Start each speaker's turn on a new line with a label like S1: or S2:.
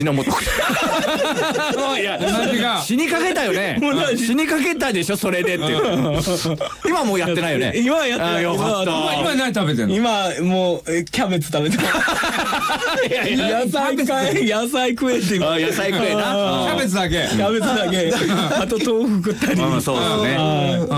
S1: のもといや死にかけたよね。死にかけたでしょそれでって今もうやってないよね。
S2: 今はやってない。
S1: よかった。
S3: 今何食べてんの？
S2: 今もうキャベツ食べてる。野菜食えって。
S1: 野菜食えな。
S3: キャベツだけ。
S2: キャベツだけ。あと豆腐食ったり。
S1: そうですね。